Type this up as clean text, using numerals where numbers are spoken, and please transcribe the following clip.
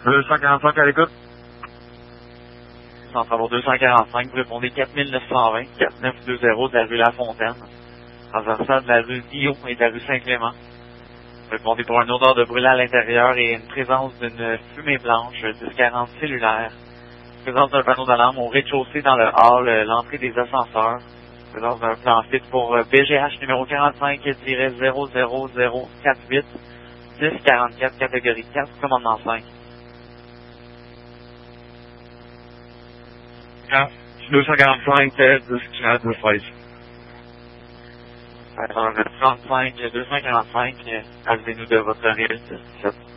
245 à l'écoute. Centre Travaux 245, vous répondez 4920, 4920 de la rue La Fontaine, transversale de la rue Guillaume et de la rue Saint-Clément. Vous répondez pour un odeur de brûlé à l'intérieur et une présence d'une fumée blanche 1040 cellulaire. Présence d'un panneau d'alarme au rez-de-chaussée dans le hall, l'entrée des ascenseurs. Présence d'un plan fit pour BGH numéro 45-00048 1044 catégorie 4, commandement 5. 245, 10 16. Alors, 35, 245, avez-nous de votre réel 17.